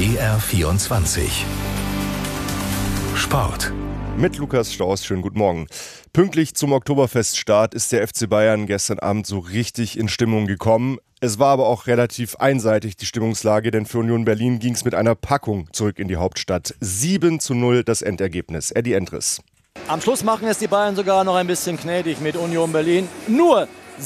BR24 Sport. Mit Lukas Staus, schönen guten Morgen. Pünktlich zum Oktoberfeststart ist der FC Bayern gestern Abend so richtig in Stimmung gekommen. Es war aber auch relativ einseitig, die Stimmungslage, denn für Union Berlin ging es mit einer Packung zurück in die Hauptstadt. 7:0 das Endergebnis. Eddie Endres. Am Schluss machen es die Bayern sogar noch ein bisschen gnädig mit Union Berlin. Nur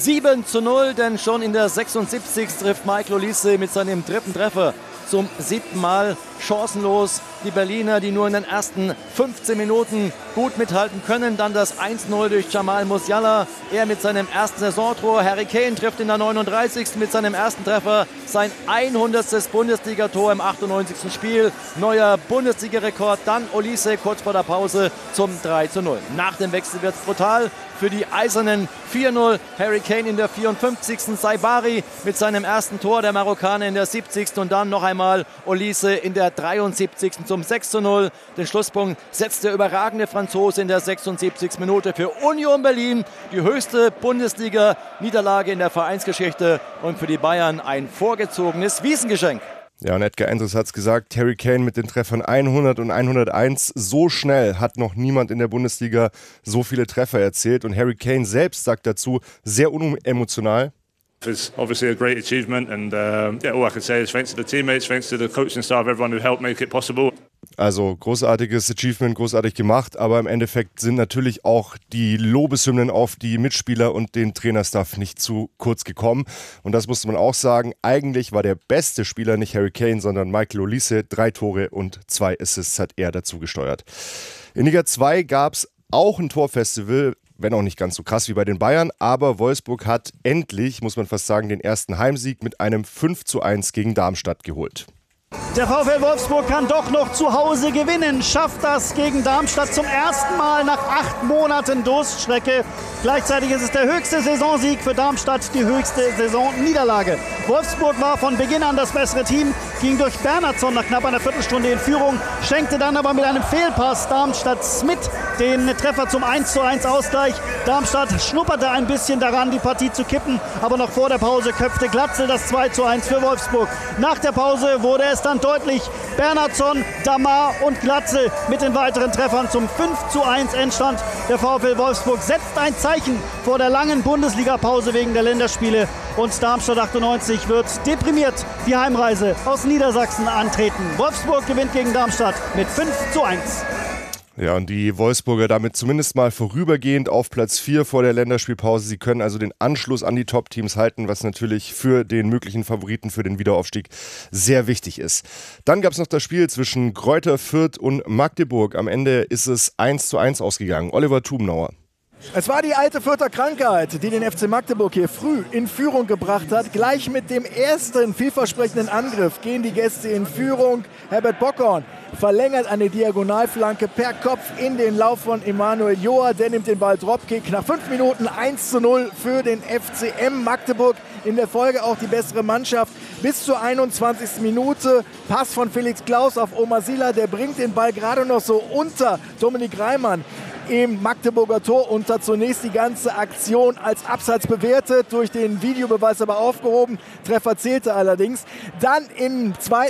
7:0, denn schon in der 76. trifft Michael Olise mit seinem dritten Treffer zum 7. Mal chancenlos. Die Berliner, die nur in den ersten 15 Minuten gut mithalten können. Dann das 1:0 durch Jamal Musiala. Er mit seinem ersten Saisontor. Harry Kane trifft in der 39. mit seinem ersten Treffer. Sein 100. Bundesligator im 98. Spiel. Neuer Bundesliga-Rekord. Dann Olise kurz vor der Pause zum 3:0. Nach dem Wechsel wird es brutal für die Eisernen. 4:0. Harry Kane in der 54. Saibari mit seinem ersten Tor. Der Marokkaner in der 70. Und dann noch einmal Olise in der 73. zum 6:0. Den Schlusspunkt setzt der überragende Franzose in der 76. Minute für Union Berlin. Die höchste Bundesliga-Niederlage in der Vereinsgeschichte und für die Bayern ein vorgezogenes Wiesengeschenk. Ja, und Edgar Endres hat es gesagt, Harry Kane mit den Treffern 100 und 101. So schnell hat noch niemand in der Bundesliga so viele Treffer erzielt. Und Harry Kane selbst sagt dazu, sehr unemotional: It's obviously a great achievement, and all I can say is thanks to the teammates, thanks to the coaching staff, everyone who helped make it possible. Also großartiges Achievement, großartig gemacht, aber im Endeffekt sind natürlich auch die Lobeshymnen auf die Mitspieler und den Trainerstaff nicht zu kurz gekommen. Und das musste man auch sagen, eigentlich war der beste Spieler nicht Harry Kane, sondern Michael Olise. 3 Tore und 2 Assists hat er dazu gesteuert. In Liga 2 gab es auch ein Torfestival, wenn auch nicht ganz so krass wie bei den Bayern, aber Wolfsburg hat endlich, muss man fast sagen, den ersten Heimsieg mit einem 5:1 gegen Darmstadt geholt. Der VfL Wolfsburg kann doch noch zu Hause gewinnen, schafft das gegen Darmstadt zum ersten Mal nach 8 Monaten Durststrecke. Gleichzeitig ist es der höchste Saisonsieg für Darmstadt, die höchste Saisonniederlage. Wolfsburg war von Beginn an das bessere Team, ging durch Bernhardsson nach knapp einer Viertelstunde in Führung, schenkte dann aber mit einem Fehlpass Darmstadt Smith den Treffer zum 1:1 Ausgleich. Darmstadt schnupperte ein bisschen daran, die Partie zu kippen, aber noch vor der Pause köpfte Glatzel das 2:1 für Wolfsburg. Nach der Pause wurde es dann deutlich: Bernhardsson, Damar und Glatzel mit den weiteren Treffern zum 5:1 Endstand. Der VfL Wolfsburg setzt ein Zeichen vor der langen Bundesliga-Pause wegen der Länderspiele. Und Darmstadt 98 wird deprimiert die Heimreise aus Niedersachsen antreten. Wolfsburg gewinnt gegen Darmstadt mit 5:1. Ja, und die Wolfsburger damit zumindest mal vorübergehend auf Platz 4 vor der Länderspielpause. Sie können also den Anschluss an die Top-Teams halten, was natürlich für den möglichen Favoriten für den Wiederaufstieg sehr wichtig ist. Dann gab es noch das Spiel zwischen Greuther Fürth und Magdeburg. Am Ende ist es 1:1 ausgegangen. Oliver Thubnauer. Es war die alte Fürther Krankheit, die den FC Magdeburg hier früh in Führung gebracht hat. Gleich mit dem ersten vielversprechenden Angriff gehen die Gäste in Führung. Herbert Bockhorn verlängert eine Diagonalflanke per Kopf in den Lauf von Emanuel Joa. Der nimmt den Ball Dropkick. Nach 5 Minuten 1:0 für den FCM Magdeburg. In der Folge auch die bessere Mannschaft. Bis zur 21. Minute Pass von Felix Klaus auf Omar Sila. Der bringt den Ball gerade noch so unter Dominik Reimann im Magdeburger Tor und hat zunächst die ganze Aktion als Abseits bewertet, durch den Videobeweis aber aufgehoben. Treffer zählte allerdings. Dann im zweiten